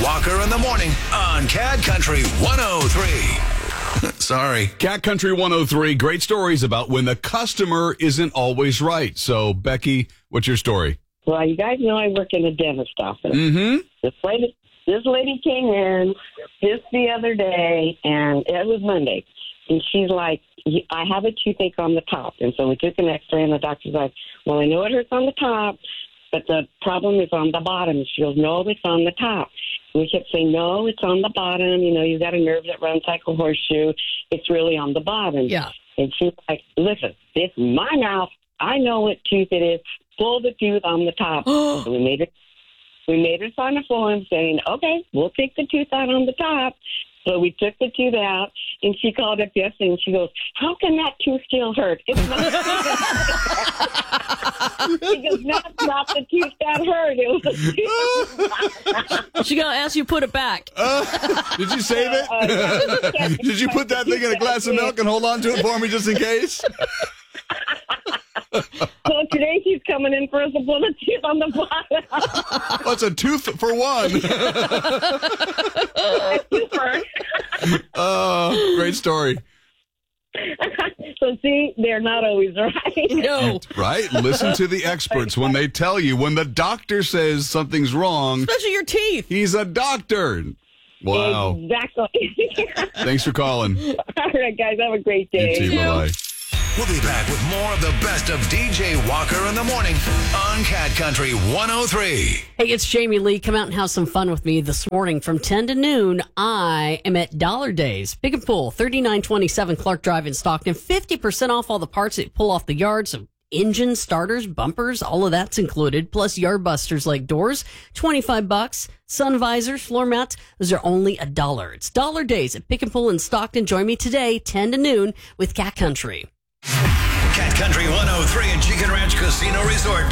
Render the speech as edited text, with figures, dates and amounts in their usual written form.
Walker in the morning on Cat Country 103. Sorry. Cat Country 103, great stories about when the customer isn't always right. So, Becky, what's your story? Well, you guys know I work in a dentist office. Mm-hmm. This lady came in just the other day, and it was Monday, and she's like, I have a toothache on the top. And so we took an x-ray, and the doctor's like, well, I know it hurts on the top, but the problem is on the bottom. She goes, no, it's on the top. And we kept saying, no, it's on the bottom. You know, you've got a nerve that runs like a horseshoe. It's really on the bottom. Yeah. And she's like, listen, this is my mouth. I know what tooth it is. Pull the tooth on the top. So we made her sign a form saying, okay, we'll take the tooth out on the top. So we took the tooth out, and she called up yesterday, and she goes, how can that tooth still hurt? It's not. She goes, no, it's not the tooth that hurt. It was the tooth. She gonna ask you to put it back. Did you save it? Did you put that thing in a glass of milk and hold on to it for me just in case? So today she's coming in for us to pull the tooth on the bottom. What's a tooth for one? Oh, great story. So see, they're not always right. No. Right? Listen to the experts when they tell you. When the doctor says something's wrong, Especially your teeth. he's a doctor. Wow. Exactly. Thanks for calling. All right, guys, have a great day. You too. Bye-bye. We'll be back with more of the best of DJ Walker in the morning on Cat Country 103. Hey, it's Jamie Lee. Come out and have some fun with me this morning from 10 to noon. I am at Dollar Days. Big and Full, 3927 Clark Drive in Stockton. 50% off all the parts that pull off the yard. So engines, starters, bumpers, all of that's included. Plus yard busters like doors, $25. Sun visors, floor mats, those are only $1. It's Dollar Days at Pick and Pull in Stockton. Join me today, 10 to noon with Cat Country. Cat Country 103 and Chicken Ranch Casino Resort.